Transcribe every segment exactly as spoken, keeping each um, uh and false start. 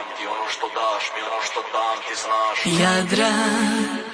dam ti ono što daš mi, ono što dam ti znaš. Jadran.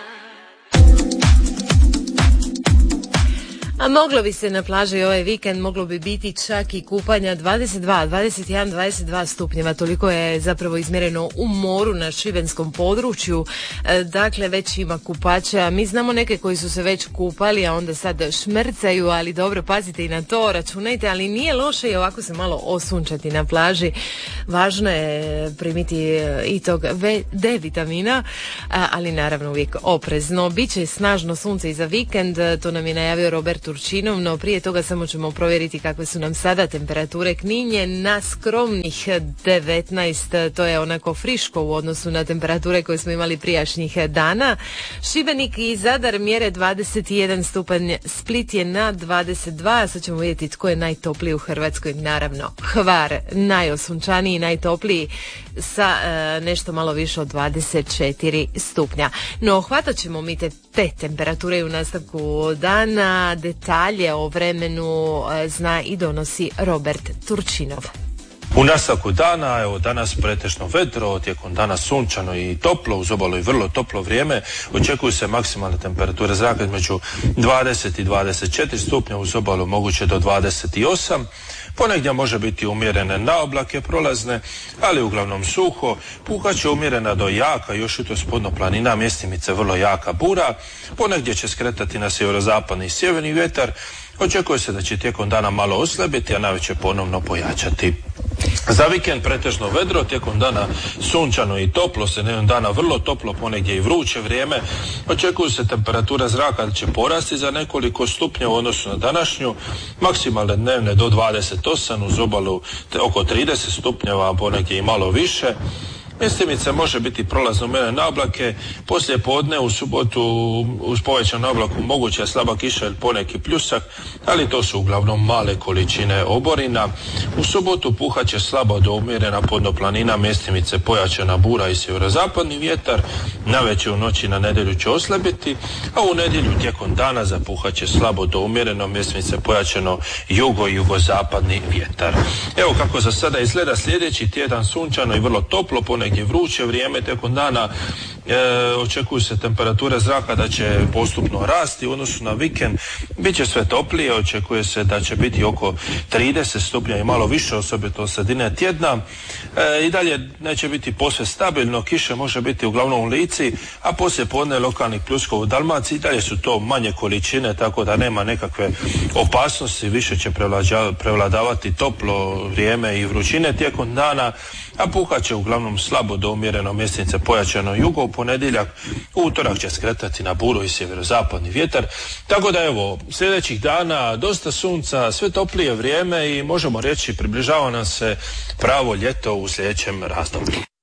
A moglo bi se na plaži ovaj vikend, moglo bi biti čak i kupanja dvadeset dva, dvadeset jedan, dvadeset dva stupnjeva, toliko je zapravo izmjereno u moru na šibenskom području, e, dakle već ima kupača, mi znamo neke koji su se već kupali, a onda sad šmrcaju, ali dobro, pazite i na to, računajte, ali nije loše i ovako se malo osunčati na plaži, važno je primiti i tog D vitamina, a, ali naravno uvijek oprezno. Biće snažno sunce i za vikend, to nam je najavio Robert Turčinov, no prije toga samo ćemo provjeriti kakve su nam sada temperature. Knin je na skromnih devetnaest, to je onako friško u odnosu na temperature koje smo imali prijašnjih dana. Šibenik i Zadar mjere dvadeset jedan stupanj, Split je na dvadeset dva, sad ćemo vidjeti tko je najtopliji u Hrvatskoj, naravno Hvar, najosunčaniji, najtopliji sa e, nešto malo više od dvadeset četiri stupnja. No, hvatat ćemo mi te, te temperature u nastavku dana. Detalje o vremenu e, zna i donosi Robert Turčinov. U nastavku dana, evo danas pretežno vedro, tijekom dana sunčano i toplo, uz obalu i vrlo toplo vrijeme, očekuju se maksimalne temperature zraka između dvadeset i dvadeset četiri stupnja, uz obalu moguće do dvadeset osam. Ponegdje može biti umjerene na oblake prolazne, ali uglavnom suho, puhaće umjerena do jaka, još i to spodno planina, mjestimice vrlo jaka bura, ponegdje će skretati na sjeverozapadni i sjeverni vjetar, očekuje se da će tijekom dana malo oslabiti, a navečer ponovno pojačati. Za vikend pretežno vedro, tijekom dana sunčano i toplo, se nekom dana vrlo toplo, ponegdje i vruće vrijeme. Očekuju se temperatura zraka da će porasti za nekoliko stupnja u odnosu na današnju, maksimalne dnevne do dvadeset osam, uz obalu oko trideset stupnjeva, a ponegdje i malo više. Mjestimice može biti prolazno umjerene na oblake, poslije podne u subotu uz povećanu oblaku moguća je slaba kiša ili poneki pljusak, ali to su uglavnom male količine oborina. U subotu puhat će slabo do umjerena podnoplanina, mjestimice pojačana bura i sjeverozapadni vjetar, navečer u noći na nedjelju će oslabiti, a u nedjelju tijekom dana zapuhat će slabo do umjereno, mjestimice pojačano jugo i jugozapadni vjetar. Evo kako za sada izgleda sljedeći tjedan, sunčano i vrlo toplo, negdje vruće vrijeme tijekom dana, e, očekuju se temperature zraka da će postupno rasti u odnosu na vikend, bit će sve toplije, očekuje se da će biti oko trideset stupnja i malo više, osobito od sredine tjedna, e, i dalje neće biti posve stabilno, kiše može biti uglavnom u Lici, a poslije podne lokalnih pljuskova u Dalmaciji, i dalje su to manje količine, tako da nema nekakve opasnosti, više će prevladavati toplo vrijeme i vrućine tijekom dana, a puhat će uglavnom slabo do umjereno, mjestimice pojačano jugo, u ponedjeljak, u utorak će skretati na buru i sjeverozapadni vjetar, tako da evo, sljedećih dana dosta sunca, sve toplije vrijeme i možemo reći približava nam se pravo ljeto u sljedećem razdoblju.